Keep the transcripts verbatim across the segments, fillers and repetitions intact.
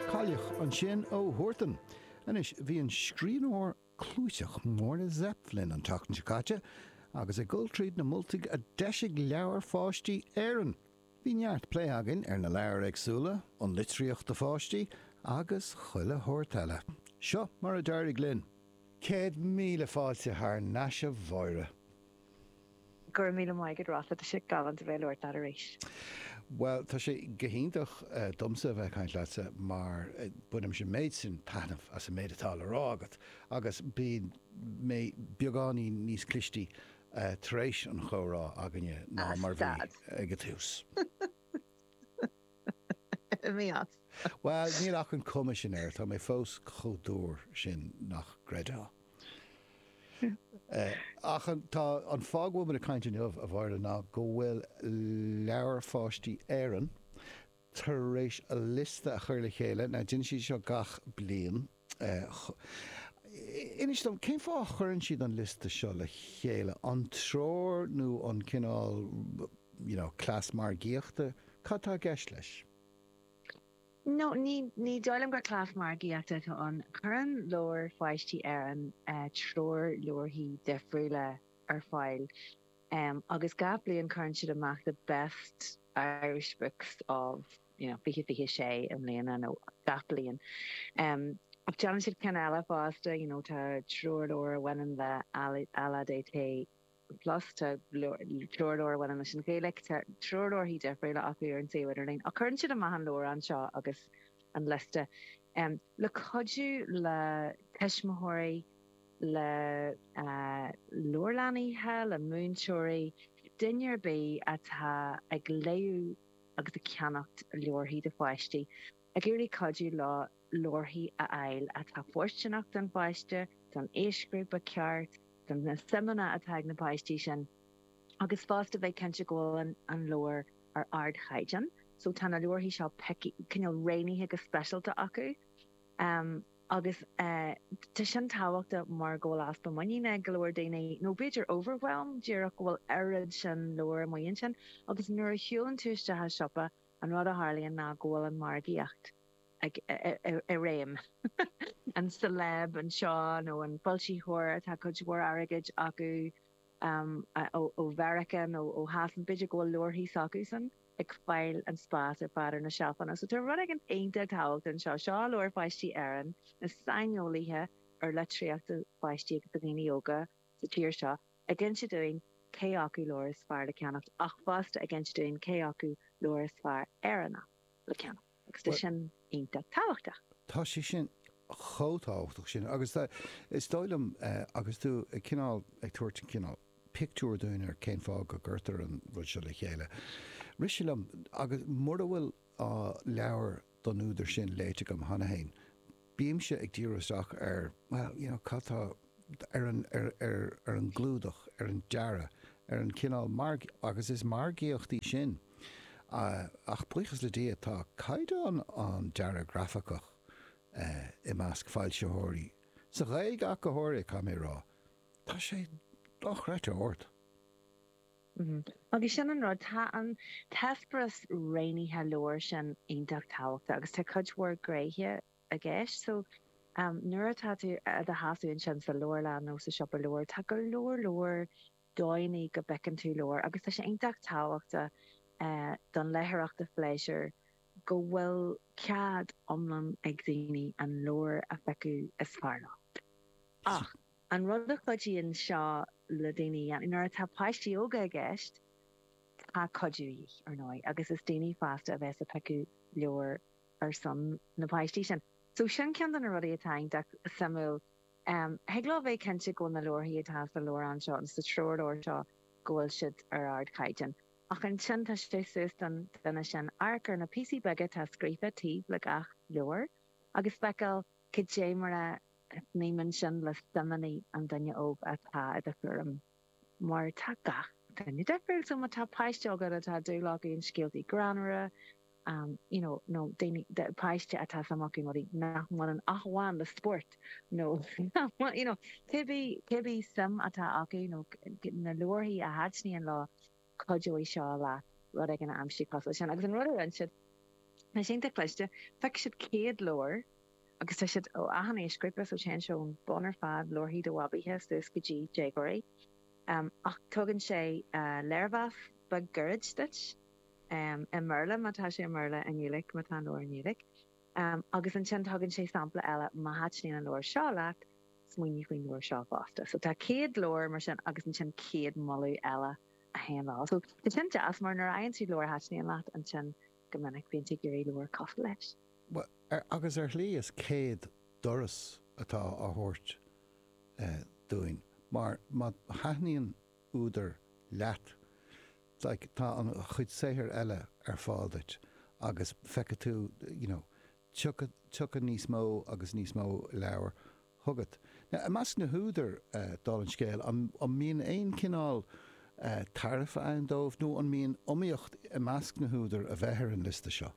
Cailleach an sin ó Horton. Anis bhí an scríbhneoir clúiseach Mórna Zeppelin an tachtain sicáte, agus a gultríd na multig a deisig leabhar fáistí éireann. Bhí neart plé agin ar na leabhar agsúla, an litríocht de fáistí, agus chuile thuirteile. Seo mar a deirigh linn. Céad míle fáilte th neise mhóire. Gur míle maigad rála a si galant a bheith leir ar a rééis. Well, tá sé gohíntach uh, domsa bheith caiint leatsa mar uh, bunim sé méid sin tanmh as a méid atá rágat, agus bí mé beagání níos clistí uh, taréis an chórá aganne ná mar bhí ag tús. Míad. Well, níl ach an cuma sin air, tá mé fós chodúir sin nach greideá. Uh, ach an, tá an fághuaman a caiinte neamh a bhairla ná go bhfuil leabhar fáistí éireann tar éis a lista a chuir le chéile, na dine si seo gach bliain. Uh, Inis dom, cén fá chuirann siad an lista seo le chéile? An tróir nó an cinál, you know, clás margaíochta, catá gceist leis? No, ní ní dóilm gur clás margaíochta tá an churann leabhar fáistí éireann uh, tróir leabharthaí defriúla ar fáil. Um, agus gach bliain churann siad amach the best Irish books of, you know, fiche fiche sé an léana nó gach bliain. Um, ach John siad cen eile fásta, you know, tá tróir leabhar bhaineann le ala dé té plus tá tróir leabhar bhaineann sin Gaelic, tá tróir leabharthaí defriúla acu ar an saohaidir léin. Ach churann siad amach an leabhar an seo agus an lista. Um, le codú le teismothirí, le uh, lorlaníthe, le múnseoirí, duine bí atá ag léú agus a ceannacht leabharthaí de fáistí. Ag iarraí codú le leabharthaí a ail atá forsteannacht an fáiste, don éisgrúp a ceart, don na semana atá ag na fáistí sin. Agus fásta bheith cinnte ghfuil an, an leabhar ar ard chaidean. So tá na leabharthaí seo cinneal réinithe agus specialta acu. Um, agus uh, tá sin táhachtta mar ggóil as ba maíine go leabhar daoine nó beidir overwhelmed díreach bhfuil airad sin leabhar maíonn sin, agus nuair a shiúlann túistethe siopa an rud a tharlaíonn ná ggóil an margaíocht ag i réim. An celeb an seo nó an bolsíthóir atá chuid mhór airgeid acu um, ó bhericin ó hasan beidir ggóil leabharthaí acu san ag fáil an spás ar fadar na seafanna. So tá rud ag an aonta táhacht an seo seo leabhar fáistí éireann na sainolíthe ar letriachta fáistí agus a gcéine yoga sa tír seo. A gin si doing cé acu leabhar is fearr le ceannacht, ach fásta a gin si doing cé acu leabhar is fearr éireanna le ceannacht. Agus tá sin aonta táhachta. Tá sí sin chótáhachtach sin, agus tá is dóilm uh, agus tú ag cinál ag tuairt an cinál pictúr dúin ar cén fág go ggurtar an rud se le chéile. Riisilam agus mór bhfuil uh, leabhar don úidir sin léite go hana hain. Bíam se ag dírasteach ar, well, you know, catá ar an, ar, ar, ar an glúdach, ar an deara, ar an cinál marg, agus is margaíochtaí sin. Uh, ach buchas le dé tá caiideán an deara grafacach uh, i measc fáilseóirí. Sa réig ach go háirí cá mé rá. Tá sé doch réite ort. Mm-hmm. Agus sin an rud tá an tespras réinithe leabhar sin aonteach táhachta, agus tá cuidmhór gréithe a gceist, so um, nuair atá tú a hasúin sin sa leabhar nó sa siopa leabhar, tá go leabhar leabhar dóinní go becin tú leabhar, agus tá sé aonteach táhachta uh, don leithreachta fléisir go bhfuil cead omlan ag daoine an leabhar a feicú is fearr lá. Ach, an rud a chuidíonn seo le daoine an nuair atá páistí óga a gceist, tá codúí ar nói, agus is daoine fásta a bheits a feicú leabhar ar san na páistí sin. So sin cean an rudí atá ag samú, um, heagla bheith cinnte go na leabharthaí atá sa leabhar an seo, an sa tróir leabhar seo ghfuil siad ar ard chaidean. Ach an sin tá sé suas den duna sin arcar na P C beige tá scríofa tíb le gach leabhar, agus feicil cid sé mar a níman sin le stamanaí an duine óg atá a chum mar tá gach duine defriúil so tá páiste agad atá dúlaí an scialtaí granara, um, you know, no daoine páiste atá samachí marí nach man an achháin le sport, no, you know, cébí cébí sam atá acu, no, na leabharthaí a háitsníon lá codúí seo le rud ag an amsí cos sin, agus an rud an siad Na sin de cluiste fe si céad lór agus te si ó ahan éiscripa ó sé seún bonar fad lorhí do wabíthe dus go dí Jagory. Um, ach tugann sé uh, leirhah ba gurridstitch um, i Merle mátá sé Merle an Ulick mátá nóir an Ulick. Um, agus an sin tugann sé sampla eile mahatní an lór seo leat smuoine faoin lór seo fásta. So tá céad lór mar sin agus an sin céad molú eile a héaná. So de sin deas mar nar aonn tú lór hatní an leat an sin gomininic bíonnta gurí lór cofa leis. Well, er, agus ar lí is céad doras atá á thuirt uh, doing. Maar má haithníonn údar leat, like, tá an chuid séthir eile ar fáilt agus fecha tú, you know, tucha níos mó agus níos mó leabhar thugad. Na a meas na húdar uh, dá an scéal, an míon aon cinál uh, tarifa an dómh nó an míon omíocht i measc na húdar a bheithir an lista seo.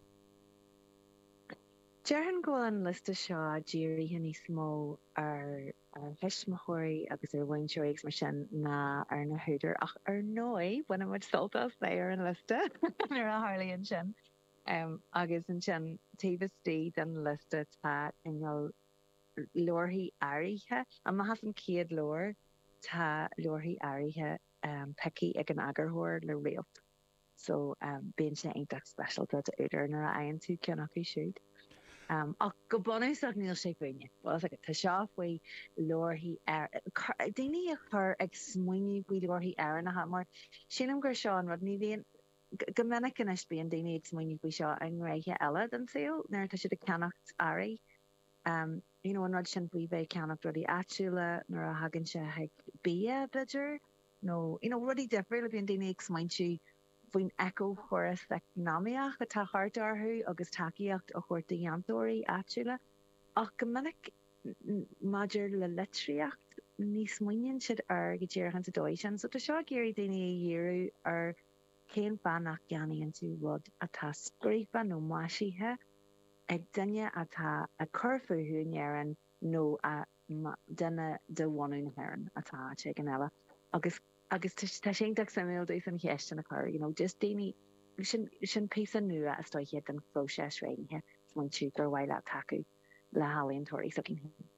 Dearhan go an lista seo díirí hinní smó ar heismachóirí agus ar bhainseoigs mar sin na ar na húdar ach ar nói buna muid soltas é ar an lista ar a Harlaíonn sin. Um, agus an sin taobhastí den lista tá inol lorthaí áirithe a má has an céad lór tá lorthaí áirithe um, peici ag an agarthóir le réalt. So um, bíonn sé aonteach specialta a úidir nar a aonn tú ceannach í siúd. Um, ach go bonús ach níl sé faoine. Well, like, tá seo faoi lorthaí air. Daoine a chur ag smuoine faoi lorthaí air na ha, mar sinam gur seo an rud ní bhíon go minic in is bíon daoine ag smuoine faoi seo an réithe eile den saoil, nuair tá siad a ceannacht airí. Um, you know, an rud sin faoi bheith ceannacht rudí áitiúla nuair a hagann se ag bia bidir. No, you know, rudí difriúil bíon daoine ag smuointú faoin echo choras economiach a tá hartarthú agus takeíocht a chuirta dheantóirí áitiúla. Ach go minic maidir le litríocht níos muoinn siad ar go dtíar an dóid sin. So tá seo géirí daoine a dhéanú ar cén bannach ceannaíonn tú rud atá scríofa nó máisithe ag duine atá a curfuú nearan nó a duine de bhhaún hearan atá te an eile. Agus agus tá séach samú dús an cheiste na chur, you know, just daoine sin sin písa nua a stoiche an fóses réithe man tú gur bhhaile taú le hálíonntóirí sa cin.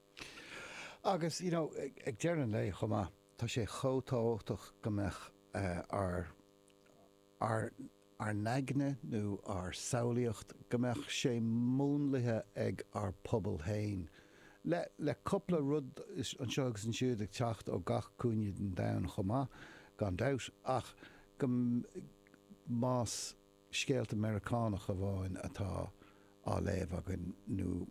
Agus, you know, ag dearan lei chumá, tá sé chótáach gombeach uh, ar ar ar neagne nó ar saolaíocht gombeach sé múnlathe ag ar pobl hain. Le, le coppla rud is an seogus an siúd ag teacht ó gach cúine den dain chumá gan daus ach go más scéalt Americánach a bháin atá á léamh agan nó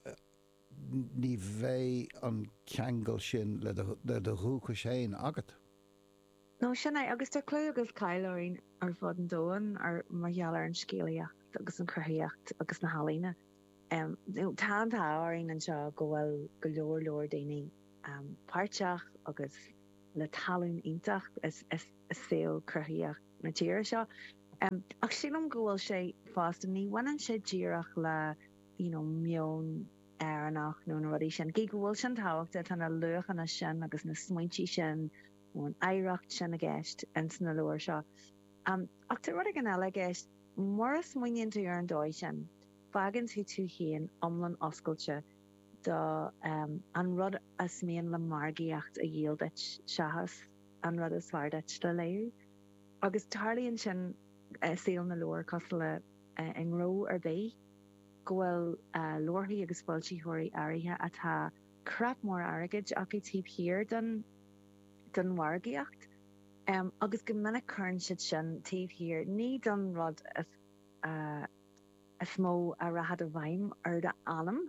ní bheith an ceangal sin le do dhúcha séin agat. No sinna agus tá clú agus caiileoirín ar fud an dóin ar margheallar an scéalaíocht agus an cruthaíocht agus na hálína. Um, tá táhaín an seo go bhfuil go leor leor daoine um, páirteach agus le talún ítach is saoil cruthaíocht na tíire seo. Um, ach sílam go bhfuil sé fásta ní bhaineann sé díireach le you know, mion airnach nó na rudí sin. Gé go bhfuil sin táhachtta tána luchanna sin agus na smuintí sin ó an éireacht sin a gceist an sna leir seo. Um, ach tá rud an eile gceist mar a smuointeann tú ar an dóid sin. Fagan tú tú hían omlan oscailte do um, an rud a smíon le margaíocht a dhéaldait seachas an rud is bhardait le léir. Agus tarlaíonn sin uh, síl na leir cos le uh, an ró ar bé go bhfuil uh, lorthaí agus bhiltíothirí áirithe atá crap mór airgid ach i tíb hir den den margaíocht. Um, agus go minic chun siad sin tíb hir ní don rud as uh, a smó a rahad a bhaim ar de anam.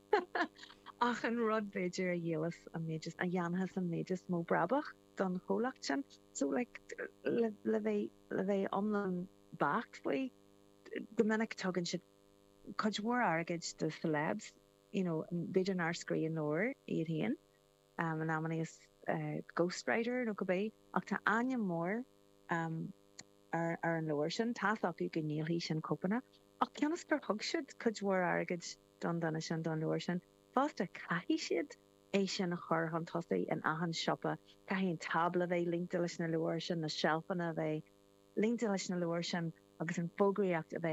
Ach an rud beidir a dhéalas a méidir a dheanthas a méidir smó brabach don cholacht sin. So like, le bheith omlan bach faoi go minic tugann siad chuid mór airgid de celebs, you know, beidir nar scríon nóir iad haon. Um, an amana is uh, ghostwriter no go bé ach tá aine mór um, ar, ar an leir sin táthachú go níl sin copanna. Ach ceannas gur thug siad chuid mór airgid don dana sin don leir sin. Fásta caithí siad é sin a chur an tosaí an ahan siopa caithíon tabla bheith linkta leis na leir sin na shelfanna bheith linkta leis na leir sin agus an fógraíocht a bheith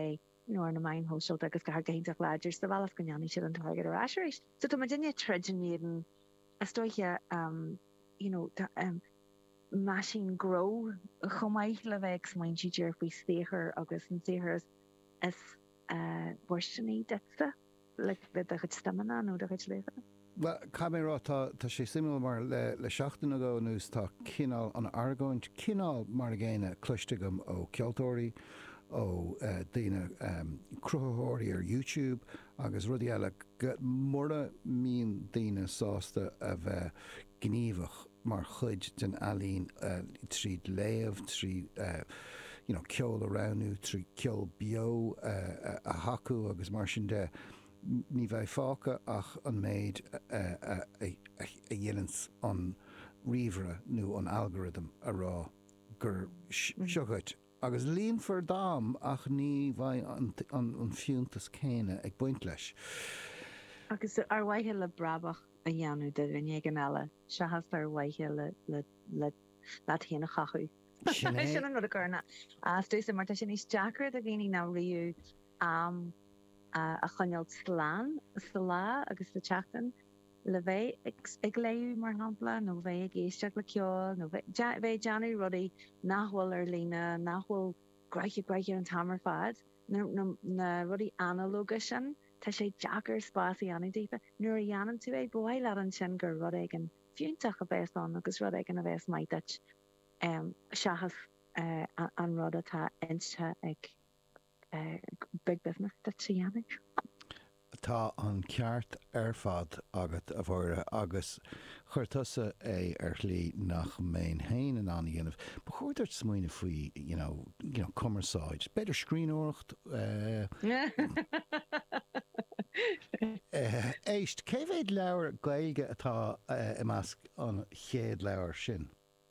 nor na main hoisiil agus go gaintach láidir sa bhlas go neanní si an target ar asisiéis. So tá dinne trenéan a stoiche um, you know, um, machine grow chomáith le bheith main sidir faoi stéchar agus an séchar is uh, borstaní deta le bit a chud stamana nó a chud léfa. Well, Camera tá tá sé simú mar le le seachtain ago nús tá cinál an argóint cinál mar a ggéine cluistegam ó ceoltóirí ó uh, daine um, cruthóirí ar YouTube agus rudí eile mura mín daine sásta a bheith gníomhach mar chuid den alín uh, tríd léamh trí uh, you know, ceol aráú trí ceol bio uh, a hacu agus mar sin de ní bheith fáca ach an méid a dhéanans an riomhre nó an algorithm a rá gur seochait. Agus líon for dám ach ní bhaid an fiúntas céine ag buint leis. Agus ar waithe le brabach a dheanú de rinne gan eile, se has ar waithe le le le le héna chachu. Sin an rud a gurna. As dús mar sin is Jackar a ghéine ná riú am a chunealt sláán sa lá agus le teachtain le bheith ag léú mar hapla nó bheith ag éisteach le ceol nó bheith deanú rudaí nachhfuil ar lína nachhfuil greiche greiche an tamar fad na rudaí analóga sin tá sé Jackar spásaí anna dífa nuair a dhéanam tú é bhhail le an sin gur rud ag an fiúntaach a bheith an agus rud ag an a bheith maideit seachas an rud atá inste ag Uh, big business dat sé dhéanamh. Tá an ceart ar fad agat a bhóire agus chuirtusa é ar lí nach main hain an an dhéanamh. Ba chuirtar smuoine faoi, you know, you know, commerceáid. Beidir scríóireacht uh, uh, éist, cé bhéad leabhar gaeilge atá uh, i measc an chéad leabhar sin?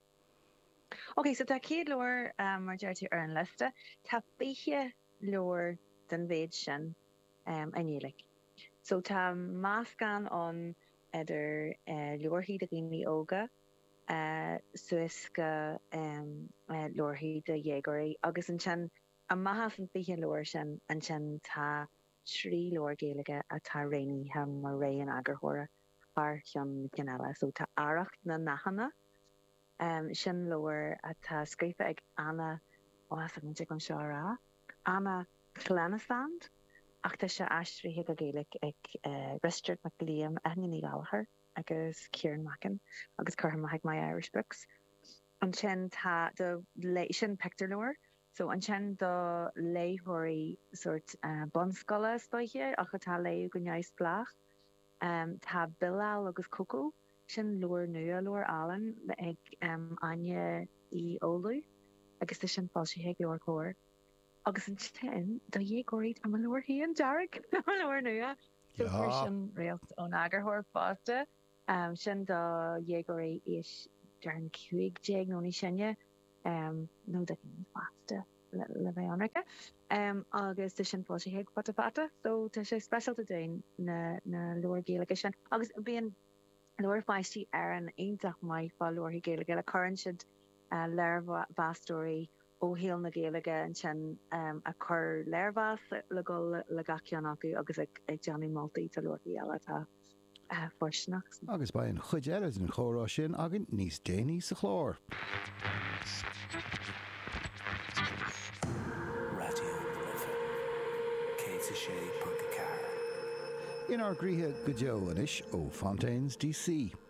Ok, so tá céad leabhar um, mar deirtí ar an liste. Tá bíche leor den bhéid sin um, anélik. So tá máscan an idir uh, leorthaí a gine óga uh, suisca um, uh, leorthaí de dhéagarí agus an sin a maithas an bíche leor sin an sin tá trí leor géalaige a tá réí ha mar ré an agurthóra ar chean ganile. So tá áireacht na nachanna um, sin leor a tá scrífa ag anna óhas an te an seo rá. Anna Clanasand, ach tá se aistrithe go géalaigh ag uh, Richard McLean Anthony Gallagher agus Kieran Mackin agus chuir maith my Irish Books. An sin tá do sin picture leir, so an sin do léthirí sort uh, bonscola stoiche ach tá léú go neis blach. Um, tá Bilal agus Coco sin leir nua leir Allan ag um, Anya í Olu agus tá sin fáilsithe leir chóir. Agus an sin do dhégóirí am an leirthaí an dearg an leir nua. So sin réalt ón agurthóir fásta um, sin do dhégóirí is dearan cuaig déag nóí sinne um, nó de fásta le, le bheith anracha. Um, agus tá sin fáilsithe pata pata, so tá sé specialta dain na, na leir géalaige sin. Agus bíon leir feistí ar an aonteach mai fá leirthaí géalaige le churann siad uh, leir bhastóirí ó héal na géalaige an sin um, a chur léirhas le go le gacean acu agus ag, ag Johnny Maltaí tá leirthaí eile tá uh, forsnach. Agus ba an chuid eile an chórá sin agin níos déanaí sa chlár. In our gríthe go deo anis ó Fontaines D C.